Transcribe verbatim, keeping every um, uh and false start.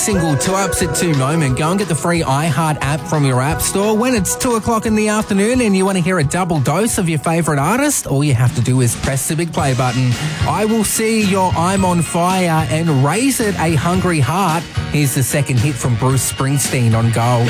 Single two upset two moment. Go and get the free iHeart app from your app store. When it's two o'clock in the afternoon and you want to hear a double dose of your favourite artist, all you have to do is press the big play button. I Will See Your I'm on Fire and Raise It, A Hungry Heart. Here's the second hit from Bruce Springsteen on Gold.